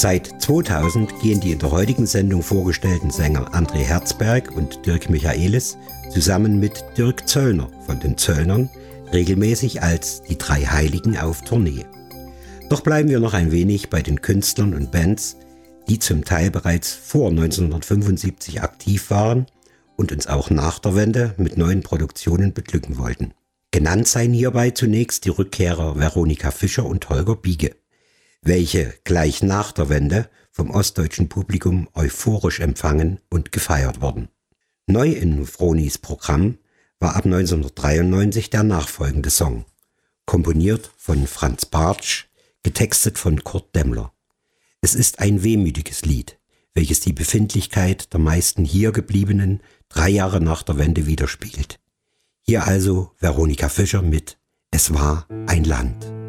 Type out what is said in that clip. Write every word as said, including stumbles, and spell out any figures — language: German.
Seit zweitausend gehen die in der heutigen Sendung vorgestellten Sänger André Herzberg und Dirk Michaelis zusammen mit Dirk Zöllner von den Zöllnern regelmäßig als die drei Heiligen auf Tournee. Doch bleiben wir noch ein wenig bei den Künstlern und Bands, die zum Teil bereits vor neunzehnhundertfünfundsiebzig aktiv waren und uns auch nach der Wende mit neuen Produktionen beglücken wollten. Genannt seien hierbei zunächst die Rückkehrer Veronika Fischer und Holger Biege, welche gleich nach der Wende vom ostdeutschen Publikum euphorisch empfangen und gefeiert wurden. Neu in Vronis Programm war ab neunzehnhundertdreiundneunzig der nachfolgende Song, komponiert von Franz Bartsch, getextet von Kurt Demmler. Es ist ein wehmütiges Lied, welches die Befindlichkeit der meisten hier gebliebenen drei Jahre nach der Wende widerspiegelt. Hier also Veronika Fischer mit »Es war ein Land«.